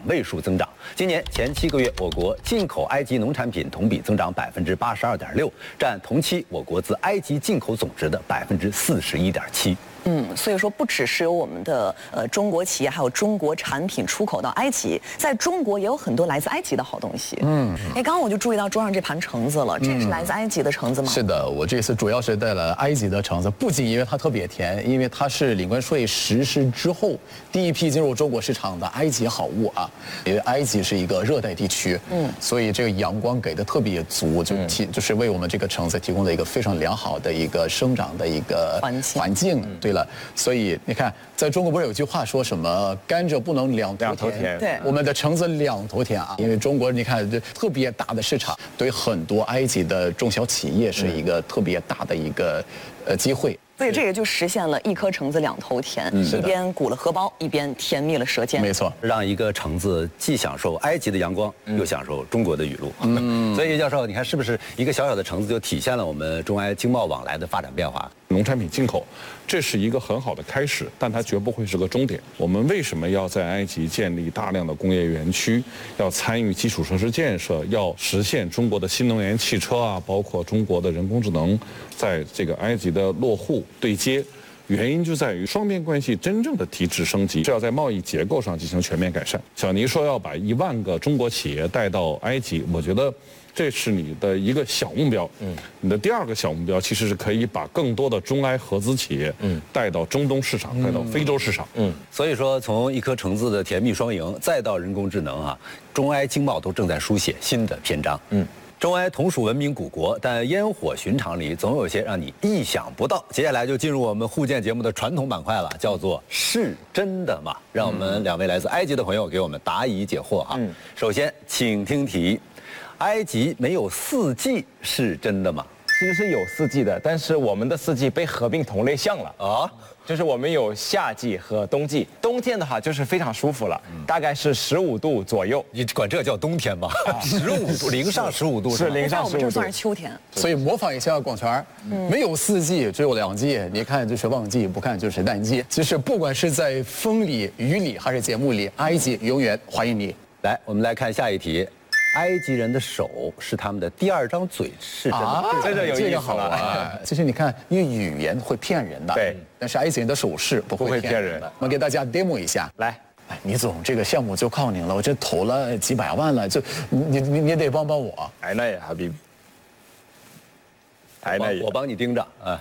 位数增长。今年前7个月，我国进口埃及农产品同比增长82.6%，占同期我国自埃及进口总值的41.7%。 所以说不只是有我们的中国企业，还有中国产品出口到埃及，在中国也有很多来自埃及的好东西。刚刚我就注意到桌上这盘橙子了，这也是来自埃及的橙子吗？ 是的，我这次主要是带了埃及的橙子，不仅因为它特别甜，因为它是领关税实施之后第一批进入中国市场的埃及好物啊。因为埃及是一个热带地区，所以这个阳光给的特别足，就是为我们这个橙子提供了一个非常良好的一个生长的一个环境。对了，所以你看，在中国不是有句话说什么甘蔗不能两头甜？ 对， 我们的橙子两头甜啊，因为中国你看这特别大的市场，对很多埃及的中小企业是一个特别大的一个机会。 所以这也就实现了一颗橙子两头甜，一边鼓了荷包，一边甜蜜了舌尖。 没错， 让一个橙子既享受埃及的阳光，又享受中国的雨露。所以叶教授，你看是不是一个小小的橙子就体现了我们中埃经贸往来的发展变化？ 农产品进口，这是一个很好的开始，但它绝不会是个终点。我们为什么要在埃及建立大量的工业园区，要参与基础设施建设，要实现中国的新能源汽车啊，包括中国的人工智能在这个埃及的落户对接？原因就在于双边关系真正的提质升级是要在贸易结构上进行全面改善。小尼说要把1万个中国企业带到埃及，我觉得这是你的一个小目标。你的第2个小目标其实是可以把更多的中埃合资企业带到中东市场，带到非洲市场。 所以说从一颗橙子的甜蜜双赢，再到人工智能啊，中埃经贸都正在书写新的篇章。中埃同属文明古国，但烟火寻常里总有些让你意想不到。接下来就进入我们互鉴节目的传统板块了，叫做是真的吗？让我们2位来自埃及的朋友给我们答疑解惑哈。首先，请听题：埃及没有4季是真的吗？ 其实是有4季的，但是我们的4季被合并同类项了啊。就是我们有夏季和冬季，冬天的话就是非常舒服了，大概是15度左右。 你管这叫冬天吗？15度，零上15度是零上15度。 在我们这算是秋天。 所以模仿一下广泉，没有4季，只有2季。你看就是旺季，不看就是淡季。其实不管是在风里、雨里还是节目里，埃及永远欢迎你。 来，我们来看下一题。埃及人的手是他们的第2张嘴，是真的？ 这个有意思了。 这个好玩。其实你看，因为语言会骗人的， 对， 但是埃及人的手势不会骗人的。我们给大家 demo 一下， 来。 倪总，这个项目就靠您了，我这投了几百万了，就你得帮帮我。 哎，那也还比。 我帮你盯着啊，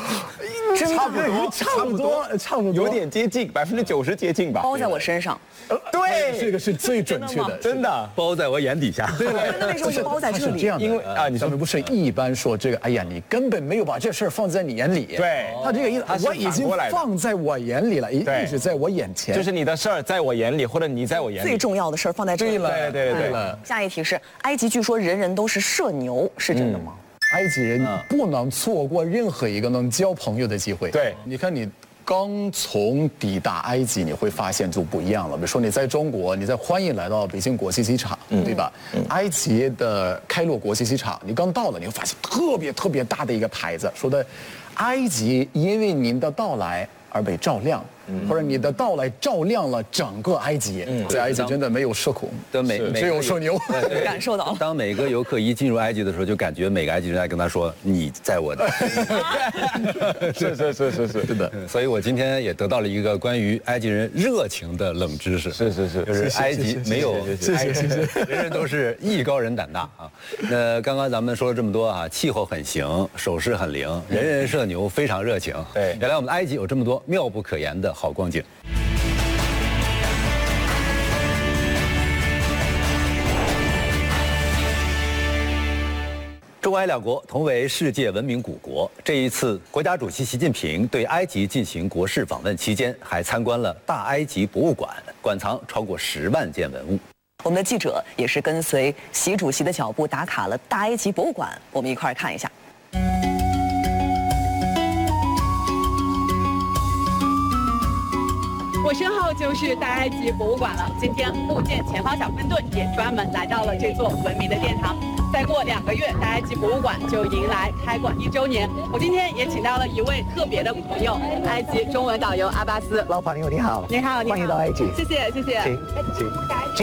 差不多，有点接近，90%接近吧。 包在我身上。 对， 这个是最准确的， 真的包在我眼底下。 对， 那为什么是包在这里？ 是这样的，因为你上面不是一般说这个，哎呀，你根本没有把这事儿放在你眼里。 对， 他这个意思，我已经放在我眼里了，一直在我眼前。 就是你的事儿在我眼里，或者你在我眼里。 最重要的事儿放在这里。 对了。 下一题是：埃及据说人人都是社牛，是真的吗？ 埃及人不能错过任何一个能交朋友的机会。 对， 你看你刚从抵达埃及，你会发现就不一样了。比如说你在中国，你在欢迎来到北京国际机场，对吧？埃及的开罗国际机场，你刚到了，你会发现特别大的一个牌子，说的埃及因为您的到来而被照亮。或者你的到来照亮了整个埃及，在埃及真的没有社恐，只有社牛。 感受到了。 当每个游客一进入埃及的时候，就感觉每个埃及人在跟他说：“你在我的。” 是， 是的。 所以我今天也得到了一个关于埃及人热情的冷知识。 是， 就是埃及没有埃及人人都是艺高人胆大啊。那刚刚咱们说了这么多啊，气候很行，手势很灵，人社牛，非常热情。 对， 原来我们埃及有这么多妙不可言的好光景。中埃2国同为世界文明古国，这一次国家主席习近平对埃及进行国事访问期间，还参观了大埃及博物馆，馆藏超过10万件文物。 我们的记者也是跟随习主席的脚步打卡了大埃及博物馆，我们一块儿看一下。 我身后就是大埃及博物馆了。今天互鉴前方小分队也专门来到了这座文明的殿堂。再过2个月，大埃及博物馆就迎来开馆1周年。我今天也请到了一位特别的朋友，埃及中文导游阿巴斯。 老朋友你好， 你好， 欢迎到埃及。 谢谢。 请。